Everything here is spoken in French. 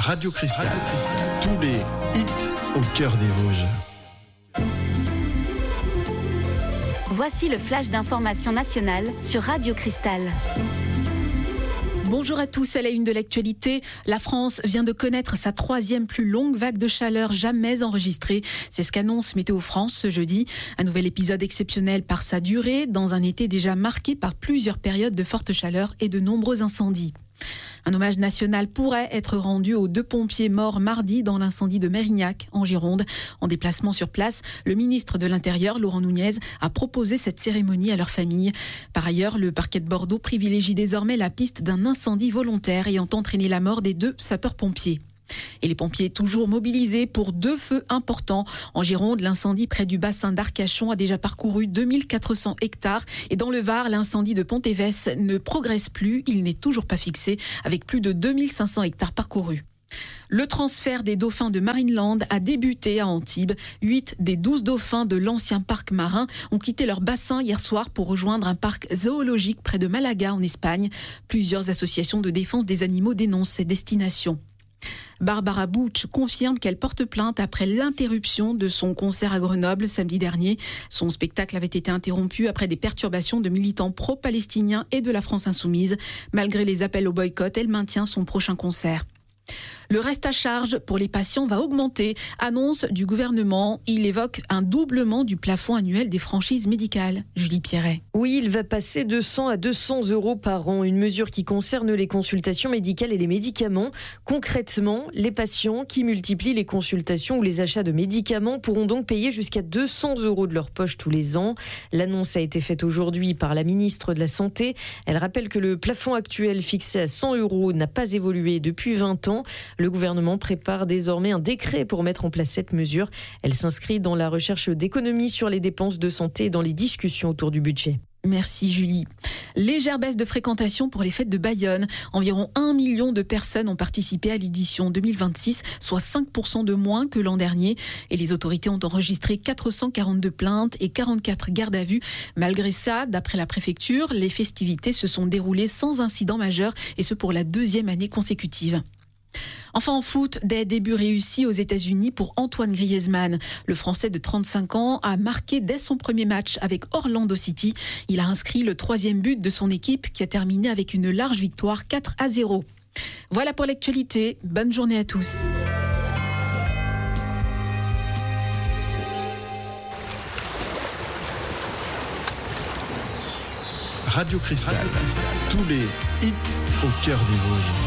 Radio Cristal. Tous les hits au cœur des Vosges. Voici le flash d'information nationale sur Radio Cristal. Bonjour à tous, à la une de l'actualité. La France vient de connaître sa 3e plus longue vague de chaleur jamais enregistrée. C'est ce qu'annonce Météo France ce jeudi. Un nouvel épisode exceptionnel par sa durée, dans un été déjà marqué par plusieurs périodes de forte chaleur et de nombreux incendies. Un hommage national pourrait être rendu aux 2 pompiers morts mardi dans l'incendie de Mérignac, en Gironde. En déplacement sur place, le ministre de l'Intérieur, Laurent Nunez, a proposé cette cérémonie à leur famille. Par ailleurs, le parquet de Bordeaux privilégie désormais la piste d'un incendie volontaire ayant entraîné la mort des 2 sapeurs-pompiers. Et les pompiers toujours mobilisés pour 2 feux importants. En Gironde, l'incendie près du bassin d'Arcachon a déjà parcouru 2400 hectares. Et dans le Var, l'incendie de Pont-Évesse ne progresse plus. Il n'est toujours pas fixé, avec plus de 2500 hectares parcourus. Le transfert des dauphins de Marineland a débuté à Antibes. 8 des 12 dauphins de l'ancien parc marin ont quitté leur bassin hier soir pour rejoindre un parc zoologique près de Malaga en Espagne. Plusieurs associations de défense des animaux dénoncent ces destinations. Barbara Butch confirme qu'elle porte plainte après l'interruption de son concert à Grenoble samedi dernier. Son spectacle avait été interrompu après des perturbations de militants pro-palestiniens et de la France insoumise. Malgré les appels au boycott, elle maintient son prochain concert. Le reste à charge pour les patients va augmenter, annonce du gouvernement. Il évoque un doublement du plafond annuel des franchises médicales. Julie Pierret. Oui, il va passer de 100 à 200 euros par an. Une mesure qui concerne les consultations médicales et les médicaments. Concrètement, les patients qui multiplient les consultations ou les achats de médicaments pourront donc payer jusqu'à 200 euros de leur poche tous les ans. L'annonce a été faite aujourd'hui par la ministre de la Santé. Elle rappelle que le plafond actuel fixé à 100 euros n'a pas évolué depuis 20 ans. Le gouvernement prépare désormais un décret pour mettre en place cette mesure. Elle s'inscrit dans la recherche d'économies sur les dépenses de santé et dans les discussions autour du budget. Merci Julie. Légère baisse de fréquentation pour les fêtes de Bayonne. Environ 1 million de personnes ont participé à l'édition 2026, soit 5% de moins que l'an dernier. Et les autorités ont enregistré 442 plaintes et 44 gardes à vue. Malgré ça, d'après la préfecture, les festivités se sont déroulées sans incident majeur et ce pour la 2e année consécutive. Enfin en foot, des débuts réussis aux États-Unis pour Antoine Griezmann. Le Français de 35 ans a marqué dès son premier match avec Orlando City. Il a inscrit le 3e but de son équipe qui a terminé avec une large victoire 4-0. Voilà pour l'actualité. Bonne journée à tous. Radio Cristal. Tous les hits au cœur des Vosges.